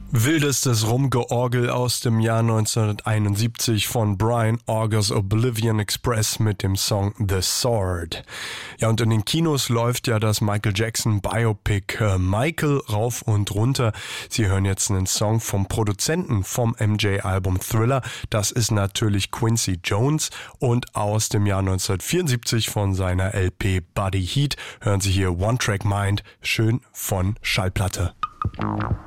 Wildestes Rumgeorgel aus dem Jahr 1971 von Brian Augers Oblivion Express mit dem Song The Sword. Ja, und in den Kinos läuft ja das Michael Jackson Biopic Michael rauf und runter. Sie hören jetzt einen Song vom Produzenten vom MJ-Album Thriller. Das ist natürlich Quincy Jones, und aus dem Jahr 1974 von seiner LP Body Heat hören Sie hier One Track Mind, schön von Schallplatte.